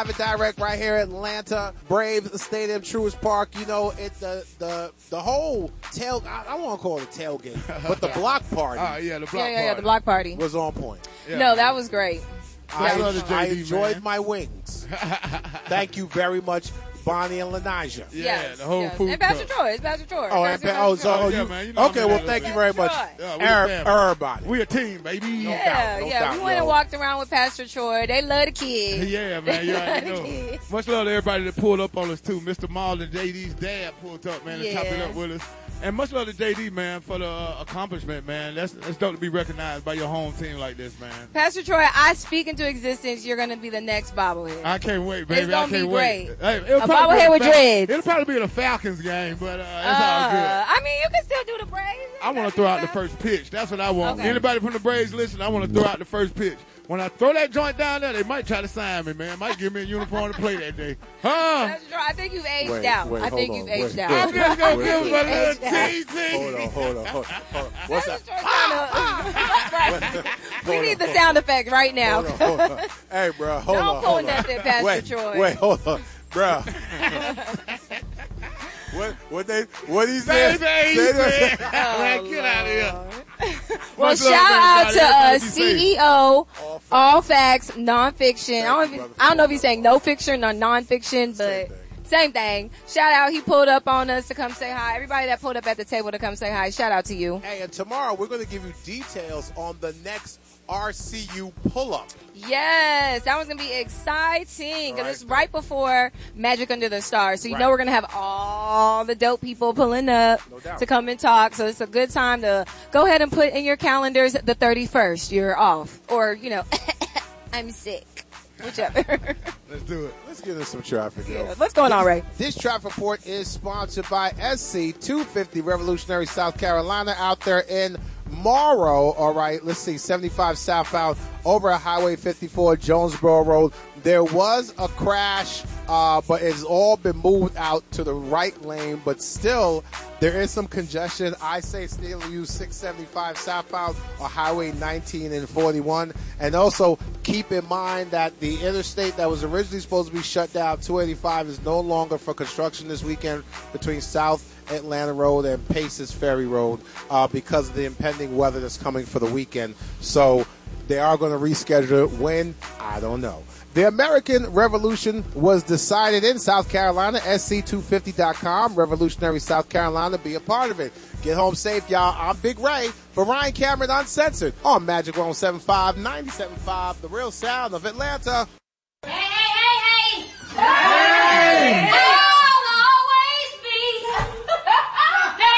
live and direct right here at Atlanta Braves Stadium, Truist Park. You know, the whole I don't want to call it a tailgate, but the block party. The block party. Yeah, the block party was on point. Yeah, no, that was great. I enjoyed my wings. Thank you very much, Bonnie and Lanija. The whole food. And Pastor Troy. It's Pastor Troy. Man. Okay, well, thank you very much, everybody. We a team, baby. No doubt, we went and walked around with Pastor Troy. They love the kids. Yeah, man. You already know. Much love to everybody that pulled up on us too. Mr. Marlon, JD's dad pulled up, man, and chopped it up with us. And much love to JD, man, for the accomplishment, man. That's dope to be recognized by your home team like this, man. Pastor Troy, I speak into existence. You're going to be the next bobblehead. I can't wait, baby. It's going to be great. Hey, a bobblehead with dreads. It'll probably be in a Falcons game, but it's all good. I mean, you can still do the Braves. I want to throw out the first pitch. That's what I want. Okay. Anybody from the Braves listen, I want to throw out the first pitch. When I throw that joint down there, they might try to sign me, man. Might give me a uniform to play that day. Huh? I think you've aged out. I think you've aged out. I'm just going to give him a little teasing. Hold on. What's that? We need the sound effect right now. Hold on. Hey, bro, hold on. Don't pull nothing, Pastor Troy. Wait, hold on. Bro. What he said? Get out of here. Well, shout out to CEO, All Facts, Nonfiction. I don't know if he's saying no fiction or nonfiction, but same thing. Shout out, he pulled up on us to come say hi. Everybody that pulled up at the table to come say hi, shout out to you. Hey, and tomorrow we're going to give you details on the next RCU pull-up. Yes, that one's going to be exciting because it's right before Magic Under the Stars. So you know we're going to have all the dope people pulling up to come and talk. So it's a good time to go ahead and put in your calendars the 31st. You're off. Or, I'm sick. Whichever. Let's do it. Let's get into some traffic. What's going on, Ray? This traffic report is sponsored by SC 250 Revolutionary, South Carolina, out there in Morrow. All right, let's see, 75 southbound over at Highway 54, Jonesboro Road. There was a crash, but it's all been moved out to the right lane, but still there is some congestion. I say still use 675 southbound or Highway 19 and 41. And also keep in mind that the interstate that was originally supposed to be shut down, 285, is no longer for construction this weekend between South Atlanta Road and Paces Ferry Road because of the impending weather that's coming for the weekend. So they are going to reschedule it when? I don't know. The American Revolution was decided in South Carolina, SC250.com, Revolutionary South Carolina. Be a part of it. Get home safe, y'all. I'm Big Ray for Ryan Cameron Uncensored on Magic 107.5, 97.5, the real sound of Atlanta.